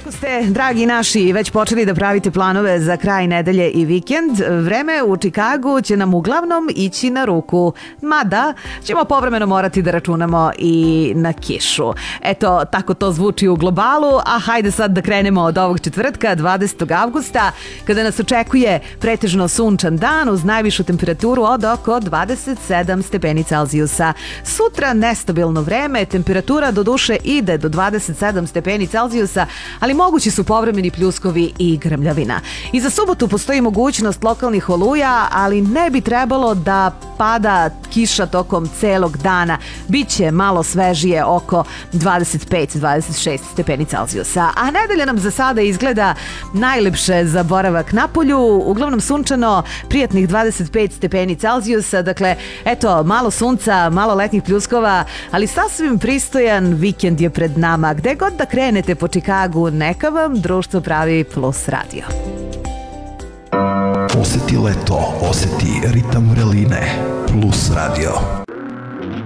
Ako ste, dragi naši, već počeli da pravite planove za kraj nedelje i vikend, vreme u Čikagu će nam uglavnom ići na ruku. Mada ćemo povremeno morati da računamo i na kišu. Eto, tako to zvuči u globalu, a hajde sad da krenemo od ovog četvrtka, 20. avgusta, kada nas očekuje pretežno sunčan dan uz najvišu temperaturu od oko 27 stepeni Celzijusa. Sutra nestabilno vreme, temperatura do duše ide do 27 stepeni Celzijusa, ali mogući su povremeni pljuskovi i grmljavina. I za subotu postoji mogućnost lokalnih oluja, ali ne bi trebalo da pada kiša tokom celog dana. Biće malo svežije, oko 25-26 stepeni Celzijusa. A nedelja nam za sada izgleda najlepše za boravak na polju, uglavnom sunčano, prijatnih 25 stepeni Celzijusa. Dakle, eto, malo sunca, malo letnjih pljuskova, ali sasvim pristojan vikend je pred nama. Gde god da krenete po Čikagu, neka vam društvo pravi Plus radio. Oseti leto, oseti ritam vreline. Plus radio.